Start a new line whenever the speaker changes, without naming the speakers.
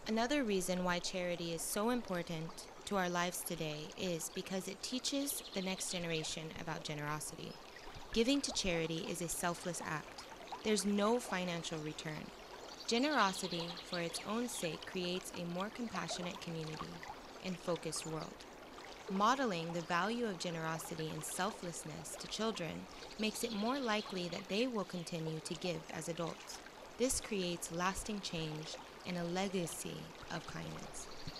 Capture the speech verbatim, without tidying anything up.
Another reason why charity is so important to our lives today is because it teaches the next generation about generosity. Giving to charity is a selfless act. There's no financial return. Generosity, for its own sake, creates a more compassionate community and focused world. Modeling the value of generosity and selflessness to children makes it more likely that they will continue to give as adults. This creates lasting change and a legacy of kindness.